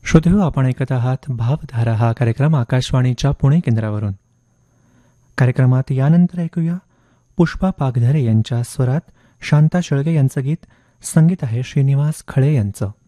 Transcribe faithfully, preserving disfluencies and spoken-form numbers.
श्रोतेहो, आपण ऐकत आहात भावधारा हा कार्यक्रम आकाशवाणीच्या पुणे केंद्रावरून. कार्यक्रमात यानंतर ऐकूया पुष्पा पागधरे यांच्या स्वरात शांता शेळके यांचं गीत. संगीत आहे श्रीनिवास खळे यांचं.